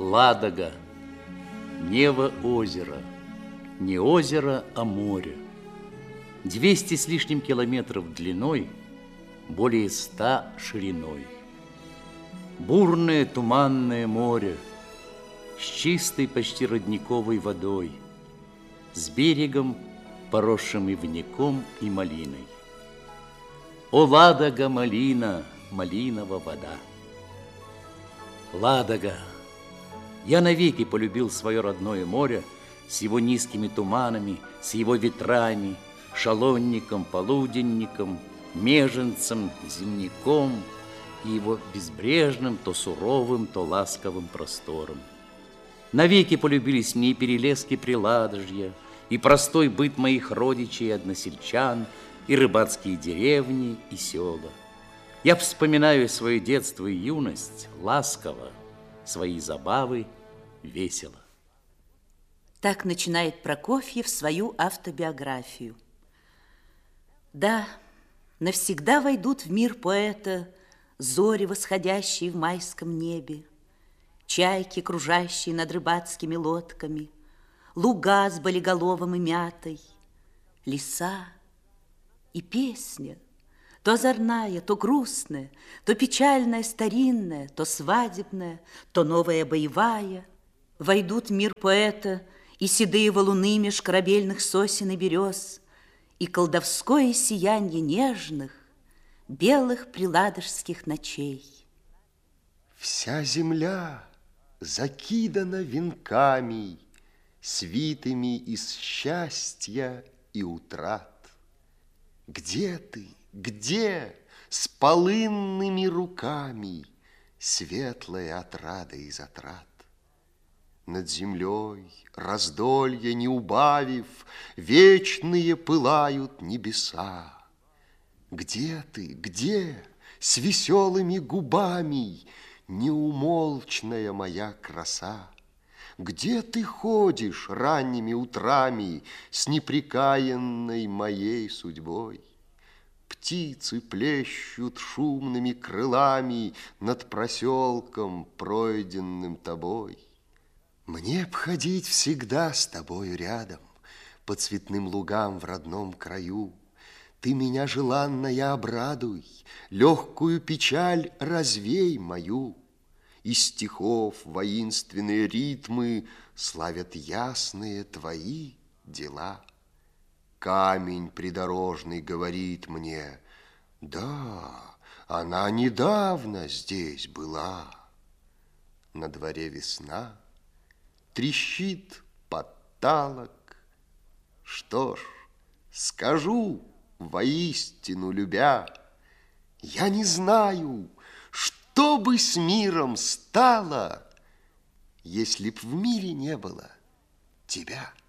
Ладога, Нево озеро, не озеро, а море. 200 с лишним километров длиной, более 100 шириной. Бурное туманное море с чистой, почти родниковой водой, с берегом, поросшим ивняком и малиной. О, Ладога, малина, малинова вода! Ладога! Я навеки полюбил свое родное море с его низкими туманами, с его ветрами, шалонником, полуденником, меженцем, зимником и его безбрежным, то суровым, то ласковым простором. Навеки полюбились мне и перелески Приладожья, и простой быт моих родичей и односельчан, и рыбацкие деревни, и села. Я вспоминаю свое детство и юность ласково, свои забавы весело. Так начинает Прокофьев свою автобиографию. Да, навсегда войдут в мир поэта зори, восходящие в майском небе, чайки, кружащие над рыбацкими лодками, луга с болиголовом и мятой, леса и песня, то озорная, то грустная, то печальная, старинная, то свадебная, то новая боевая. Войдут в мир поэта и седые валуны меж корабельных сосен и берез, и колдовское сиянье нежных, белых приладожских ночей. Вся земля закидана венками, свитыми из счастья и утрат. Где ты? Где с полынными руками светлая отрада и затрат? Над землей, раздолье не убавив, вечные пылают небеса. Где ты, где с веселыми губами неумолчная моя краса? Где ты ходишь ранними утрами с непрекаянной моей судьбой? Птицы плещут шумными крылами над проселком, пройденным тобой. Мне б ходить всегда с тобою рядом, по цветным лугам в родном краю. Ты меня желанная обрадуй, легкую печаль развей мою. Из стихов воинственные ритмы славят ясные твои дела. Камень придорожный говорит мне: да, она недавно здесь была. На дворе весна, трещит подталок. Что ж, скажу, воистину любя, я не знаю, что бы с миром стало, если б в мире не было тебя.